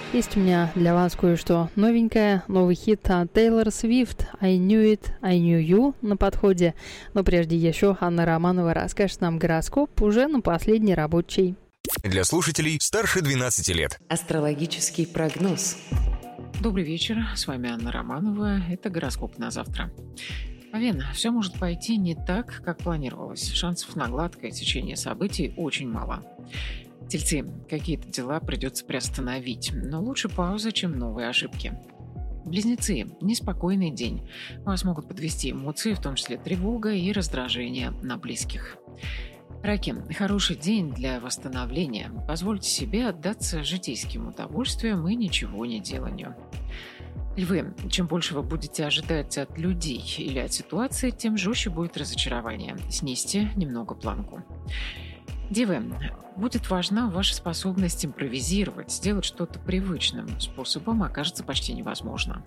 Есть у меня для вас кое-что новенькое. Новый хит от Тейлор Свифт «I Knew It, I Knew You» на подходе. Но прежде еще Анна Романова расскажет нам гороскоп уже на последний рабочий. Для слушателей старше 12 лет. Астрологический прогноз. Добрый вечер, с вами Анна Романова. Это гороскоп на завтра. Овен, все может пойти не так, как планировалось. Шансов на гладкое течение событий очень мало. Тельцы, какие-то дела придется приостановить, но лучше пауза, чем новые ошибки. Близнецы, неспокойный день. Вас могут подвести эмоции, в том числе тревога и раздражение на близких. Раки, хороший день для восстановления. Позвольте себе отдаться житейским удовольствиям и ничего не деланию. Львы, чем больше вы будете ожидать от людей или от ситуации, тем жестче будет разочарование. Снизьте немного планку. Девы, будет важна ваша способность импровизировать, сделать что-то привычным способом окажется почти невозможно.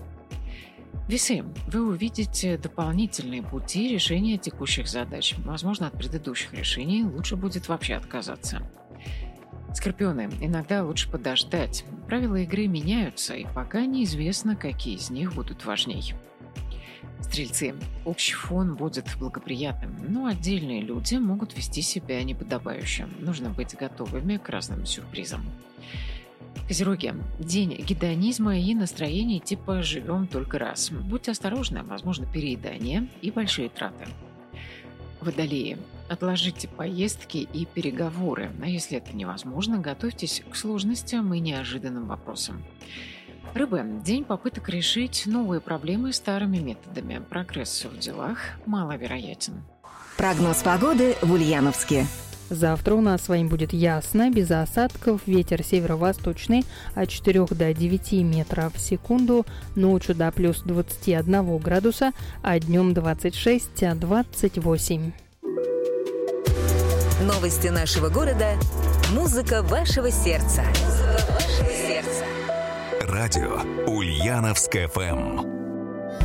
Весы, вы увидите дополнительные пути решения текущих задач. Возможно, от предыдущих решений лучше будет вообще отказаться. Скорпионы, иногда лучше подождать. Правила игры меняются, и пока неизвестно, какие из них будут важней. Стрельцы, общий фон будет благоприятным, но отдельные люди могут вести себя неподобающе. Нужно быть готовыми к разным сюрпризам. Козероги, день гедонизма и настроений типа «живем только раз». Будьте осторожны, возможно переедание и большие траты. Водолеи, отложите поездки и переговоры, а если это невозможно, готовьтесь к сложностям и неожиданным вопросам. Рыбы, день попыток решить новые проблемы старыми методами. Прогресс в делах маловероятен. Прогноз погоды в Ульяновске. Завтра у нас с вами будет ясно, без осадков, ветер северо-восточный от 4 до 9 метров в секунду, ночью до плюс 21 градуса, а днем 26-28. Новости нашего города. Музыка вашего сердца. Радио Ульяновск ФМ.